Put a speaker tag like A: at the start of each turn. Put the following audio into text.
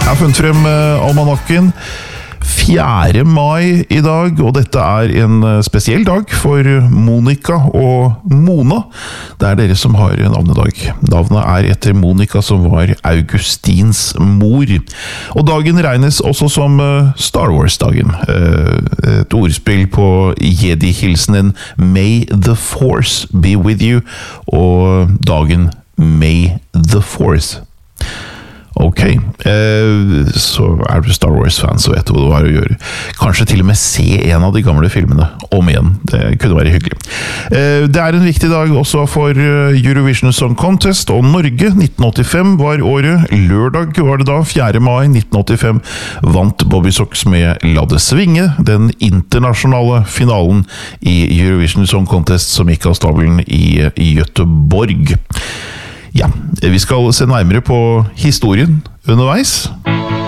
A: Jeg har funnet frem almanakken 4. mai I dag, og dette en spesiell dag for Monica og Mona. Det dere som har navnedag. Navnet etter Monica, som var Augustins mor. Og dagen regnes også som Star Wars-dagen. Et ordspill på Jedi-hilsenen May the Force be with you, og dagen May the Force. Ok, så du Star Wars-fan, så vet du hva du har å gjøre. Kanskje til og med se en av de gamle filmene om igjen. Det kunne være hyggelig. Det en viktig dag også for Eurovision Song Contest, og Norge 1985 var året. Lørdag var det da, 4. mai 1985, vant Bobby Sox med La det svinge, den internasjonale finalen I Eurovision Song Contest som gikk av stabelen I Göteborg. Ja, vi skal se nærmere på historien underveis.